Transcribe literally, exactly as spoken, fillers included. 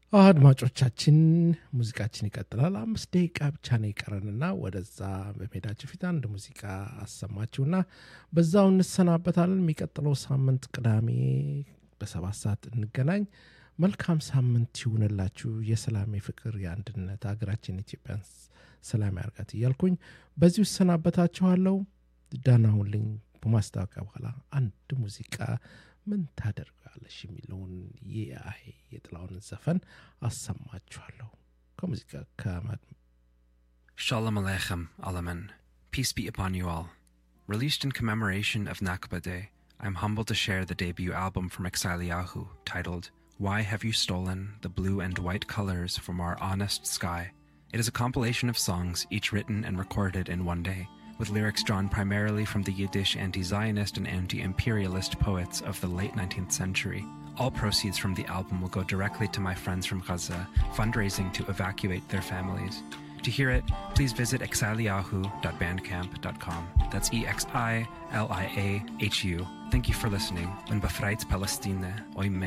አድማጮቻችን ሙዚቃችን ይቀጥላል። አምስት ደቂቃ ብቻ ነው የቀረንና ወደዛ በሜዳችን ፊት አንድ ሙዚቃ አሰማችሁና በዛው እንሰናበታለን። የሚቀጥለው ሳምንት ቅዳሜ በሰባት ሰዓት እንገናኝ። መልካም ሳምንት ይሁንላችሁ። የሰላም፣ የፍቅር፣ የአንድነት ሀገራችን ኢትዮጵያን ሰላም ያርጋት እያልኩኝ በዚሁ እሰናበታችኋለሁ። ደህና ሁኑልኝ። በማስታወቂያ በኋላ አንድ ሙዚቃ ምን ታደርጋለሽ የሚለውን የአይ የጥላውን ዘፈን አሰማችኋለሁ ከሙዚቃ ከማድ Shalom Aleichem, Alaman. Peace be upon you all. Released in commemoration of Nakba Day, I'm humbled to share the debut album from Exiliahu, titled Why Have You Stolen the Blue and White Colors from Our Honest Sky? It is a compilation of songs, each written and recorded in one day, with lyrics drawn primarily from the Yiddish anti-Zionist and anti-imperialist poets of the late nineteenth century. All proceeds from the album will go directly to my friends from Gaza, fundraising to evacuate their families. To hear it, please visit exiliahu dot bandcamp dot com. That's E X I L I A H U. Thank you for listening. Und befreit Palestine, oime.